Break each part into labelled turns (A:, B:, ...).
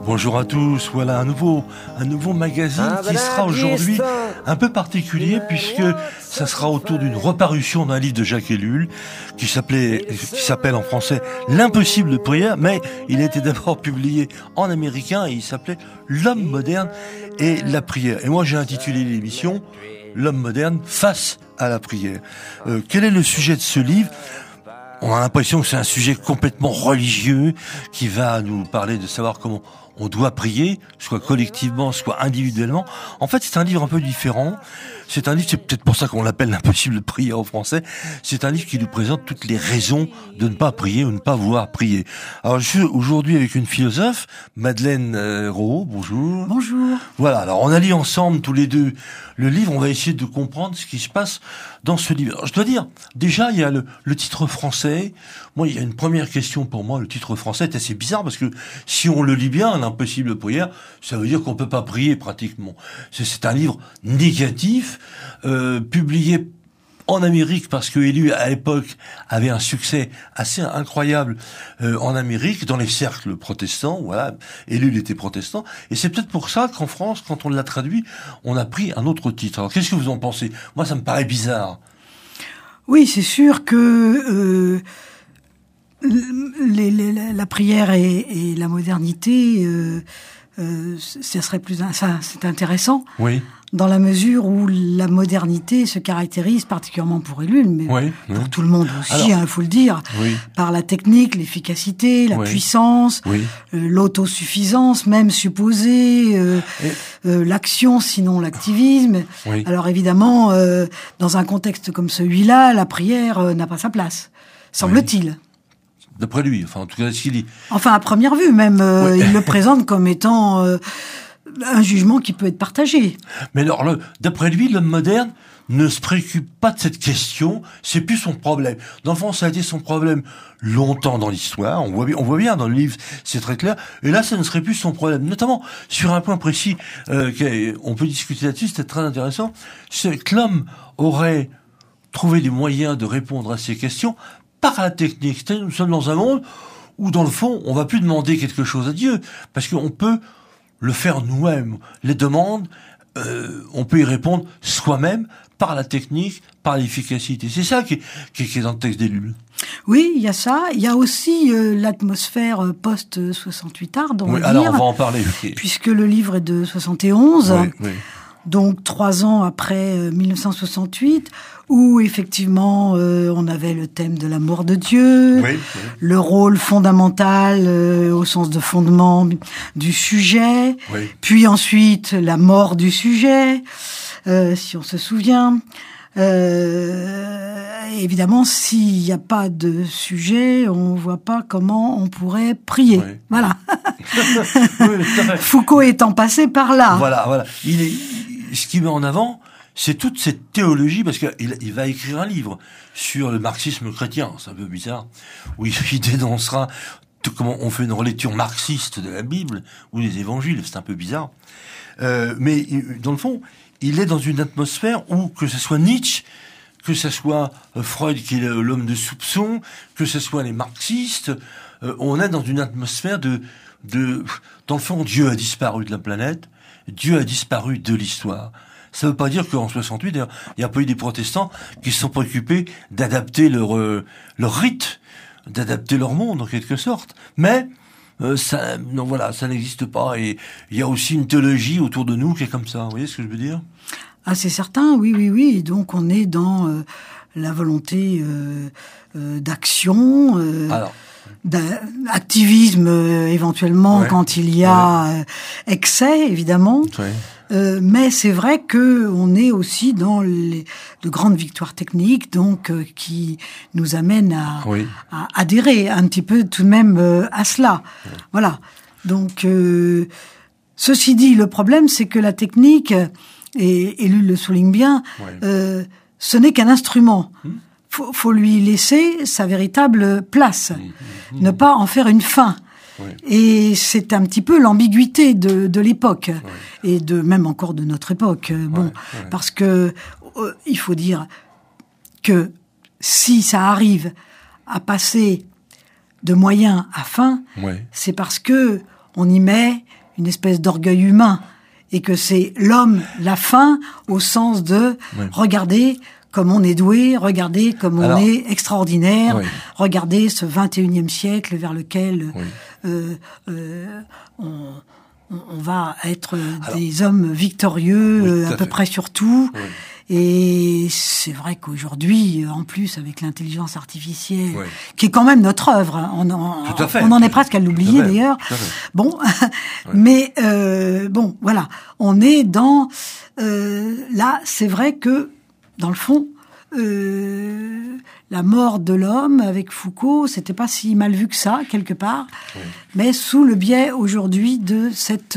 A: Bonjour à tous, voilà un nouveau magazine qui sera aujourd'hui un peu particulier puisque ça sera autour d'une reparution d'un livre de Jacques Ellul qui s'appelle en français L'impossible de prière, mais il a été d'abord publié en américain et il s'appelait L'homme moderne et la prière. Et moi j'ai intitulé l'émission L'homme moderne face à la prière. Quel est le sujet de ce livre ? On a l'impression que c'est un sujet complètement religieux qui va nous parler de savoir comment on doit prier, soit collectivement, soit individuellement. En fait, c'est un livre un peu différent. C'est un livre, c'est peut-être pour ça qu'on l'appelle l'impossible de prier en français. C'est un livre qui nous présente toutes les raisons de ne pas prier ou ne pas vouloir prier. Alors, je suis aujourd'hui avec une philosophe, Madeleine Rowe. Bonjour.
B: Bonjour.
A: Voilà. Alors, on a lu ensemble tous les deux le livre. On va essayer de comprendre ce qui se passe dans ce livre. Alors, je dois dire, déjà, il y a le titre français. Moi, il y a une première question pour moi. Le titre français est assez bizarre parce que si on le lit bien, l'impossible de prière, ça veut dire qu'on peut pas prier pratiquement. C'est un livre négatif, publié en Amérique parce que Ellul à l'époque avait un succès assez incroyable en Amérique dans les cercles protestants. Voilà, Ellul était protestant et c'est peut-être pour ça qu'en France, quand on l'a traduit, on a pris un autre titre. Alors qu'est-ce que vous en pensez ? Moi, ça me paraît bizarre.
B: Oui, c'est sûr que la prière et la modernité, ça serait c'est intéressant.
A: Oui.
B: Dans la mesure où la modernité se caractérise particulièrement pour Ellul, mais pour tout le monde aussi, il faut le dire, par la technique, l'efficacité, la puissance, l'autosuffisance, même supposée, l'action, sinon l'activisme. Oui. Alors évidemment, dans un contexte comme celui-là, la prière n'a pas sa place, semble-t-il.
A: D'après lui, enfin en tout cas ce qu'il dit.
B: Enfin à première vue même, il le présente comme étant un jugement qui peut être partagé.
A: Mais alors, d'après lui, l'homme moderne ne se préoccupe pas de cette question, c'est plus son problème. Dans le fond, ça a été son problème longtemps dans l'histoire, on voit bien dans le livre, c'est très clair, et là, ça ne serait plus son problème. Notamment, sur un point précis, on peut discuter là-dessus, c'était très intéressant, c'est que l'homme aurait trouvé des moyens de répondre à ces questions par la technique. Nous sommes dans un monde où, dans le fond, on va plus demander quelque chose à Dieu, parce qu'on peut le faire nous-mêmes. Les demandes, on peut y répondre soi-même par la technique, par l'efficacité. C'est ça qui est dans le texte d'Ellul.
B: Oui, il y a ça. Il y a aussi l'atmosphère post-68 art, on va dire.
A: Alors on va en parler.
B: Puisque le livre est de 71.
A: Oui.
B: Donc 3 ans après 1968, où effectivement on avait le thème de l'amour de Dieu, le rôle fondamental au sens de fondement du sujet, puis ensuite la mort du sujet, si on se souvient. Évidemment, s'il n'y a pas de sujet, on voit pas comment on pourrait prier. Voilà. Foucault étant passé par là.
A: Voilà. Ce qu'il met en avant, c'est toute cette théologie, parce qu'il va écrire un livre sur le marxisme chrétien, c'est un peu bizarre, où il dénoncera comment on fait une relecture marxiste de la Bible ou des évangiles, c'est un peu bizarre. Mais dans le fond, il est dans une atmosphère où, que ce soit Nietzsche, que ce soit Freud qui est l'homme de soupçon, que ce soit les marxistes, on est dans une atmosphère dans le fond, Dieu a disparu de la planète, Dieu a disparu de l'histoire. Ça veut pas dire qu'en 68, d'ailleurs, il n'y a pas eu des protestants qui se sont préoccupés d'adapter leur rite, d'adapter leur monde en quelque sorte. Mais ça n'existe pas. Et il y a aussi une théologie autour de nous qui est comme ça. Vous voyez ce que je veux dire ?
B: Ah, c'est certain, oui. Donc on est dans la volonté d'action. D'activisme éventuellement quand il y a excès évidemment, mais c'est vrai que on est aussi dans de grandes victoires techniques donc qui nous amènent à adhérer un petit peu tout de même à cela. Voilà. Donc ceci dit, le problème c'est que la technique, et Ellul le souligne bien, ce n'est qu'un instrument. Faut lui laisser sa véritable place, ne pas en faire une fin. Et c'est un petit peu l'ambiguïté de l'époque, et même encore de notre époque. Parce que il faut dire que si ça arrive à passer de moyen à fin, c'est parce que on y met une espèce d'orgueil humain, et que c'est l'homme, la fin, au sens de regardez comme on est doué, regardez comme on est extraordinaire, regardez ce 21e siècle vers lequel on va être des hommes victorieux à peu près sur tout. Oui. Et c'est vrai qu'aujourd'hui, en plus, avec l'intelligence artificielle, qui est quand même notre œuvre, on en est presque à l'oublier d'ailleurs. Bon, mais bon, voilà, on est dans là, c'est vrai que dans le fond, la mort de l'homme avec Foucault, c'était pas si mal vu que ça quelque part, mais sous le biais aujourd'hui de cette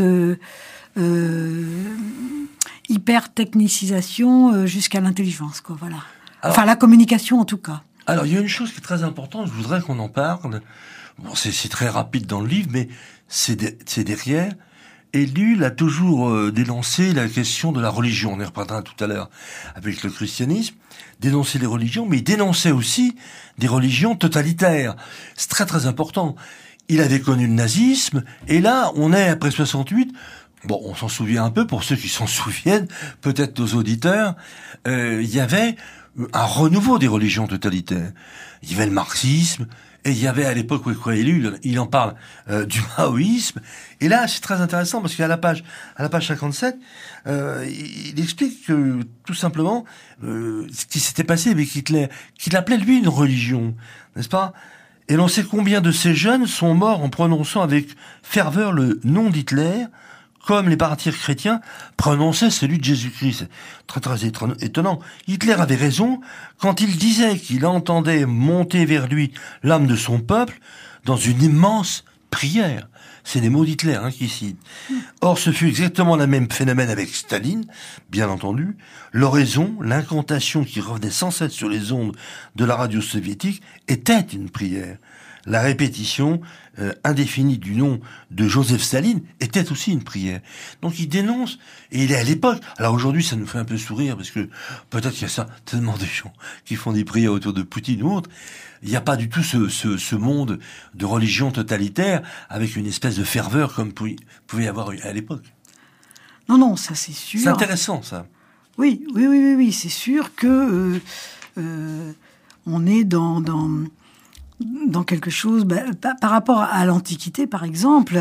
B: hyper-technicisation jusqu'à l'intelligence, quoi, voilà. Alors, enfin, la communication, en tout cas.
A: Alors, il y a une chose qui est très importante, je voudrais qu'on en parle. Bon, c'est très rapide dans le livre, mais c'est derrière. Ellul a toujours dénoncé la question de la religion. On y reparlera tout à l'heure avec le christianisme. Dénoncer les religions, mais il dénonçait aussi des religions totalitaires. C'est très, très important. Il avait connu le nazisme, et là, on est après 68... Bon, on s'en souvient un peu, pour ceux qui s'en souviennent, peut-être nos auditeurs, il y avait un renouveau des religions totalitaires. Il y avait le marxisme, et il y avait à l'époque, Ellul, il en parle du maoïsme. Et là, c'est très intéressant, parce qu'à la page 57, il explique que, tout simplement, ce qui s'était passé avec Hitler, qu'il appelait lui une religion, n'est-ce pas ? Et l'on sait combien de ces jeunes sont morts en prononçant avec ferveur le nom d'Hitler, comme les martyrs chrétiens prononçaient celui de Jésus-Christ. Très, très étonnant. Hitler avait raison quand il disait qu'il entendait monter vers lui l'âme de son peuple dans une immense prière. C'est les mots d'Hitler qui citent. Or, ce fut exactement le même phénomène avec Staline, bien entendu. L'oraison, l'incantation qui revenait sans cesse sur les ondes de la radio soviétique était une prière. La répétition indéfinie du nom de Joseph Staline était aussi une prière. Donc il dénonce, et il est à l'époque. Alors aujourd'hui, ça nous fait un peu sourire, parce que peut-être qu'il y a certainement des gens qui font des prières autour de Poutine ou autre. Il n'y a pas du tout ce monde de religion totalitaire avec une espèce de ferveur comme pouvait y avoir à l'époque.
B: Non, ça c'est sûr.
A: C'est intéressant, ça.
B: Oui, c'est sûr que on est dans quelque chose, par rapport à l'Antiquité, par exemple,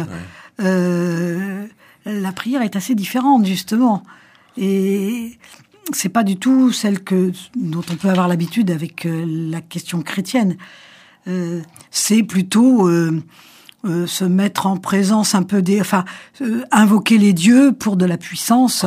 B: la prière est assez différente, justement. Et c'est pas du tout celle dont on peut avoir l'habitude avec la question chrétienne. C'est plutôt se mettre en présence un peu invoquer les dieux pour de la puissance.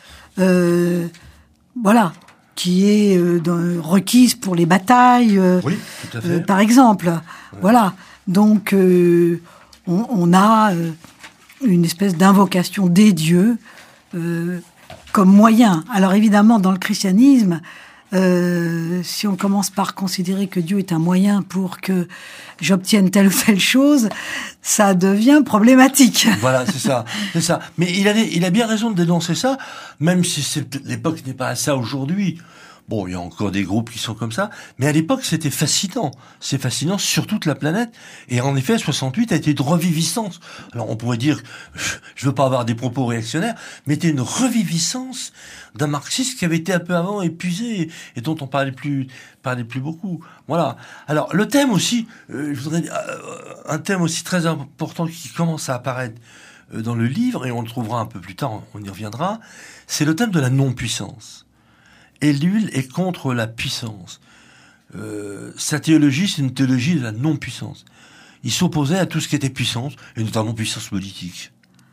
B: Voilà. Qui est requise pour les batailles,
A: oui, tout à fait.
B: Par exemple. Ouais. Voilà. Donc, on a une espèce d'invocation des dieux comme moyen. Alors, évidemment, dans le christianisme, si on commence par considérer que Dieu est un moyen pour que j'obtienne telle ou telle chose, ça devient problématique.
A: Voilà, c'est ça. Mais il a bien raison de dénoncer ça, même si l'époque n'est pas à ça aujourd'hui. Bon, il y a encore des groupes qui sont comme ça, mais à l'époque, c'était fascinant. C'est fascinant sur toute la planète. Et en effet, 68 a été une reviviscence. Alors, on pourrait dire, je veux pas avoir des propos réactionnaires, mais c'était une reviviscence d'un marxisme qui avait été un peu avant épuisé et dont on parlait plus beaucoup. Voilà. Alors, le thème aussi, je voudrais dire, un thème aussi très important qui commence à apparaître dans le livre, et on le trouvera un peu plus tard, on y reviendra, c'est le thème de la non-puissance. Ellul est contre la puissance. Sa théologie, c'est une théologie de la non-puissance. Il s'opposait à tout ce qui était puissance, et notamment puissance politique.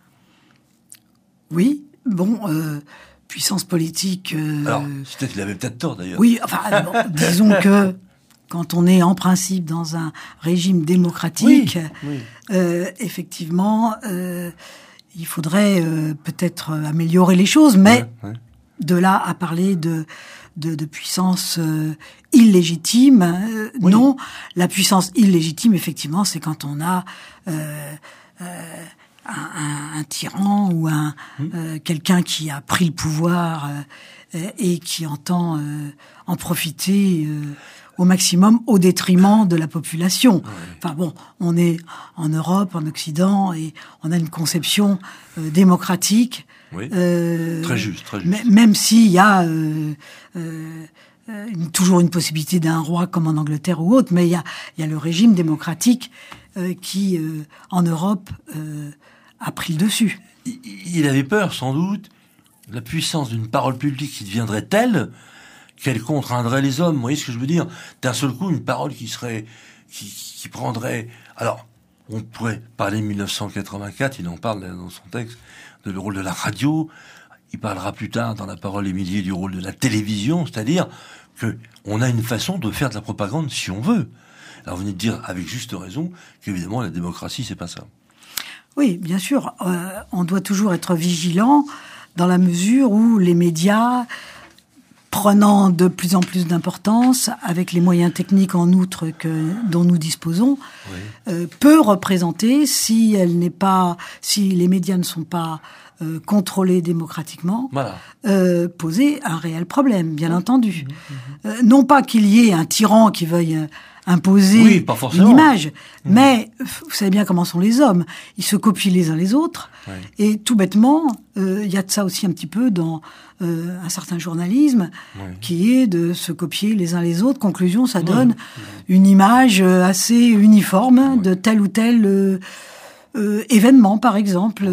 B: Oui, bon, puissance politique...
A: Alors, il avait peut-être tort, d'ailleurs.
B: Oui, enfin, disons que quand on est en principe dans un régime démocratique, effectivement, il faudrait peut-être améliorer les choses, mais... De là à parler de puissance illégitime, non. La puissance illégitime, effectivement, c'est quand on a un tyran ou quelqu'un qui a pris le pouvoir et qui entend en profiter au maximum au détriment de la population. Oui. Enfin bon, on est en Europe, en Occident, et on a une conception démocratique.
A: Oui. Très juste, très juste.
B: Même s'il y a toujours une possibilité d'un roi comme en Angleterre ou autre, mais il y a le régime démocratique qui, en Europe, a pris le dessus.
A: Il avait peur, sans doute, de la puissance d'une parole publique qui deviendrait telle qu'elle contraindrait les hommes. Vous voyez ce que je veux dire? D'un seul coup, une parole qui prendrait... Alors, on pourrait parler de 1984, il en parle dans son texte, de le rôle de la radio. Il parlera plus tard dans La parole Émilie du rôle de la télévision, c'est-à-dire que on a une façon de faire de la propagande si on veut. Alors vous venez de dire avec juste raison qu'évidemment la démocratie c'est pas ça.
B: Oui, bien sûr, on doit toujours être vigilant dans la mesure où les médias, prenant de plus en plus d'importance, avec les moyens techniques en outre dont nous disposons, oui. Peut représenter, si les médias ne sont pas contrôlés démocratiquement, voilà. Poser un réel problème, bien entendu. Non pas qu'il y ait un tyran qui veuille imposer une image, mais vous savez bien comment sont les hommes. Ils se copient les uns les autres, et tout bêtement, il y a de ça aussi un petit peu dans un certain journalisme, qui est de se copier les uns les autres. Conclusion, ça donne une image assez uniforme de tel ou tel événement, par exemple.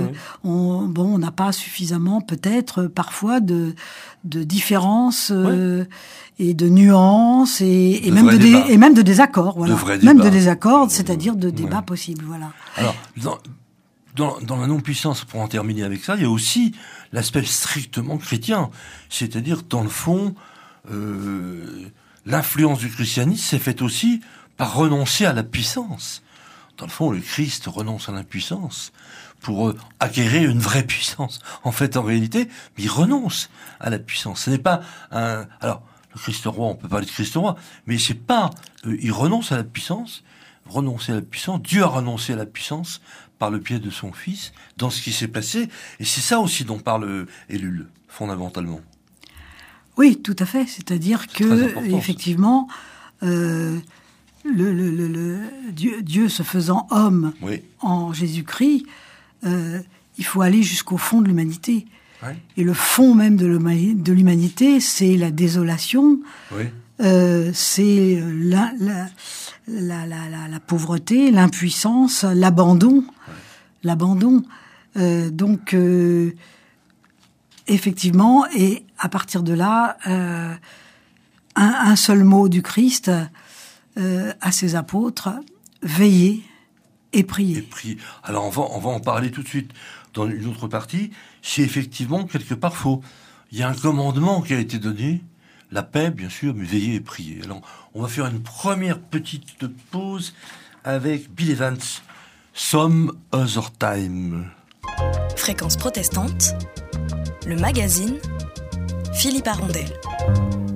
B: On n'a pas suffisamment, peut-être, parfois, de différences et de nuances et même de désaccords. Voilà. Même de désaccords, c'est-à-dire de débats possibles. Voilà.
A: Alors, dans la non-puissance, pour en terminer avec ça, il y a aussi l'aspect strictement chrétien. C'est-à-dire, dans le fond, l'influence du christianisme s'est faite aussi par renoncer à la puissance. Dans le fond, le Christ renonce à l'impuissance pour acquérir une vraie puissance. En fait, en réalité, il renonce à la puissance. Ce n'est pas un... Alors, le Christ roi, on peut parler de Christ roi, mais c'est pas... il renonce à la puissance. Renoncer à la puissance. Dieu a renoncé à la puissance par le pied de son Fils dans ce qui s'est passé. Et c'est ça aussi dont parle Ellul, fondamentalement.
B: Oui, tout à fait. C'est-à-dire que, effectivement... Dieu se faisant homme en Jésus-Christ, il faut aller jusqu'au fond de l'humanité. Oui. Et le fond même de l'humanité, c'est la désolation, c'est la pauvreté, l'impuissance, l'abandon. L'abandon. Donc, effectivement, et à partir de là, un seul mot du Christ... à ses apôtres, veiller et prier.
A: Alors on va en parler tout de suite dans une autre partie. C'est effectivement quelque part faux. Il y a un commandement qui a été donné, la paix bien sûr, mais veiller et prier. Alors on va faire une première petite pause avec Bill Evans, Some Other Time.
C: Fréquence protestante, le magazine Philippe Arondel.